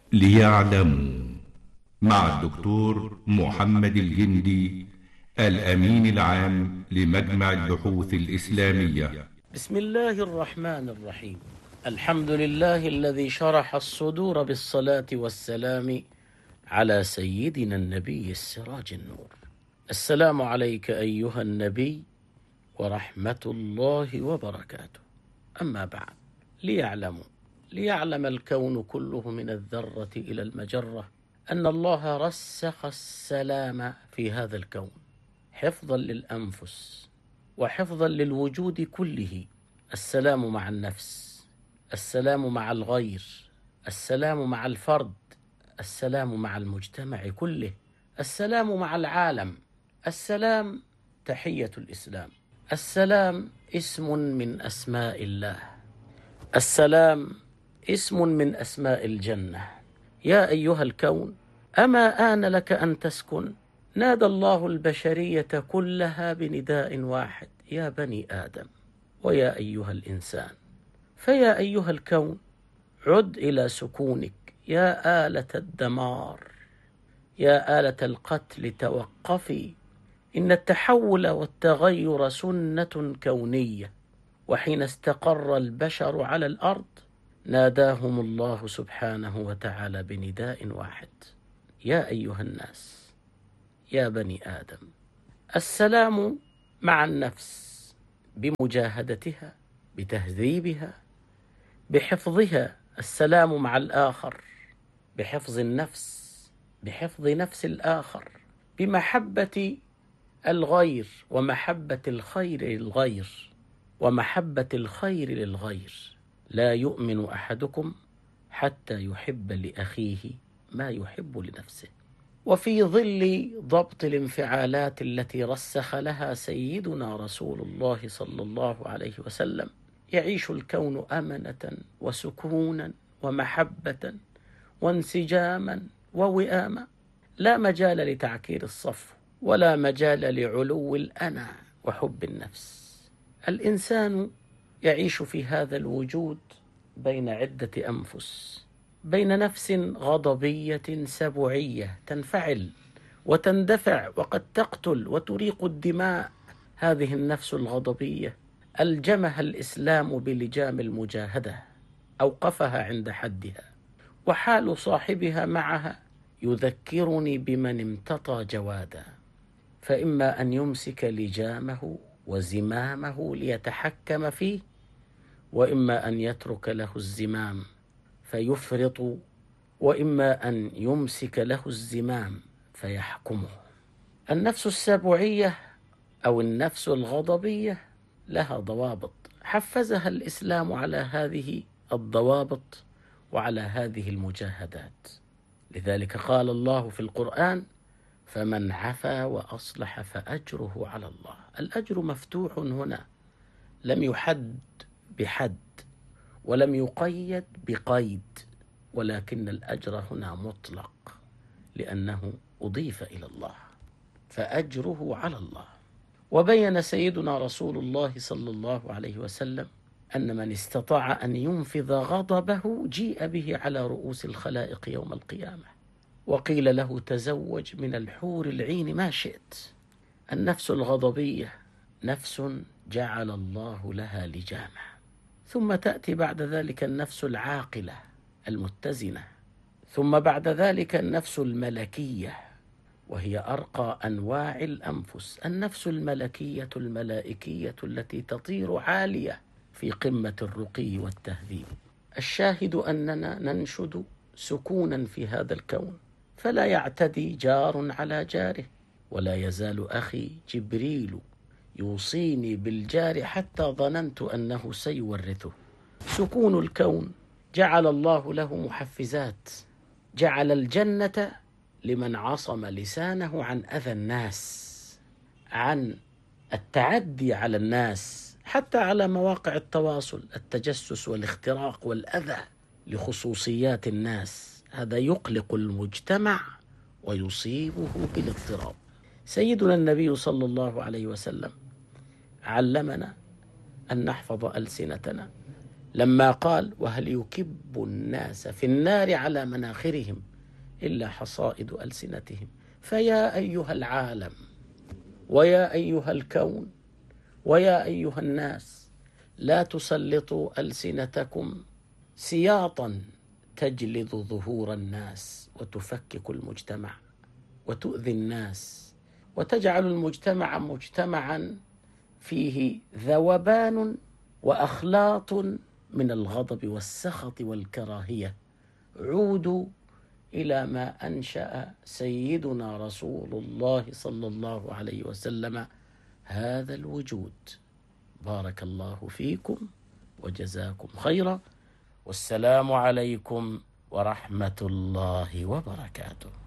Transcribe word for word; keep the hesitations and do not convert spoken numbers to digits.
ليعلموا مع الدكتور محمد الجندي، الأمين العام لمجمع البحوث الإسلامية. بسم الله الرحمن الرحيم. الحمد لله الذي شرح الصدور بالصلاة والسلام على سيدنا النبي السراج النور. السلام عليك أيها النبي ورحمة الله وبركاته. أما بعد، ليعلموا ليعلم الكون كله من الذرة إلى المجرة أن الله رسخ السلام في هذا الكون حفظا للأنفس وحفظا للوجود كله. السلام مع النفس، السلام مع الغير، السلام مع الفرد، السلام مع المجتمع كله، السلام مع العالم. السلام تحية الإسلام. السلام اسم من أسماء الله. السلام اسم من أسماء الجنة. يا أيها الكون، أما آن لك أن تسكن؟ نادى الله البشرية كلها بنداء واحد: يا بني آدم ويا أيها الإنسان. فيا أيها الكون، عد إلى سكونك. يا آلة الدمار، يا آلة القتل، توقفي. إن التحول والتغير سنة كونية، وحين استقر البشر على الأرض ناداهم الله سبحانه وتعالى بنداء واحد: يا أيها الناس، يا بني آدم. السلام مع النفس بمجاهدتها، بتهذيبها، بحفظها. السلام مع الآخر بحفظ النفس، بحفظ نفس الآخر، بمحبة الغير ومحبة الخير للغير ومحبة الخير للغير. لا يؤمن أحدكم حتى يحب لأخيه ما يحب لنفسه. وفي ظل ضبط الانفعالات التي رسخ لها سيدنا رسول الله صلى الله عليه وسلم، يعيش الكون أمنة وسكونا ومحبة وانسجاما ووئاما. لا مجال لتعكير الصف، ولا مجال لعلو الأنا وحب النفس. الإنسان يعيش في هذا الوجود بين عدة أنفس، بين نفس غضبية سبوعية تنفعل وتندفع وقد تقتل وتريق الدماء. هذه النفس الغضبية ألجمها الإسلام بلجام المجاهدة، أوقفها عند حدها. وحال صاحبها معها يذكرني بمن امتطى جوادا، فإما أن يمسك لجامه وزمامه ليتحكم فيه، وإما أن يترك له الزمام فيفرط، وإما أن يمسك له الزمام فيحكمه. النفس السبوعية أو النفس الغضبية لها ضوابط حفزها الإسلام على هذه الضوابط وعلى هذه المجاهدات. لذلك قال الله في القرآن: فمن عفا وأصلح فأجره على الله. الأجر مفتوح هنا، لم يحد بحد ولم يقيد بقيد، ولكن الأجر هنا مطلق لأنه أضيف إلى الله، فأجره على الله. وبين سيدنا رسول الله صلى الله عليه وسلم أن من استطاع أن ينفذ غضبه جيء به على رؤوس الخلائق يوم القيامة، وقيل له: تزوج من الحور العين ما شئت. النفس الغضبية نفس جعل الله لها لجامة. ثم تأتي بعد ذلك النفس العاقلة المتزنة، ثم بعد ذلك النفس الملكية، وهي أرقى أنواع الأنفس. النفس الملكية الملائكية التي تطير عالية في قمة الرقي والتهذيب. الشاهد أننا ننشد سكونا في هذا الكون، فلا يعتدي جار على جاره، ولا يزال أخي جبريل يوصيني بالجار حتى ظننت أنه سيورثه. سكون الكون جعل الله له محفزات، جعل الجنة لمن عصم لسانه عن أذى الناس، عن التعدي على الناس، حتى على مواقع التواصل، التجسس والاختراق والأذى لخصوصيات الناس. هذا يقلق المجتمع ويصيبه بالاضطراب. سيدنا النبي صلى الله عليه وسلم علمنا أن نحفظ ألسنتنا، لما قال: وهل يكب الناس في النار على مناخرهم إلا حصائد ألسنتهم. فيا أيها العالم، ويا أيها الكون، ويا أيها الناس، لا تسلطوا ألسنتكم سياطا تجلد ظهور الناس وتفكك المجتمع وتؤذي الناس وتجعل المجتمع مجتمعا فيه ذوبان وأخلاط من الغضب والسخط والكراهية. عودوا إلى ما أنشأ سيدنا رسول الله صلى الله عليه وسلم هذا الوجود. بارك الله فيكم وجزاكم خيرا، والسلام عليكم ورحمة الله وبركاته.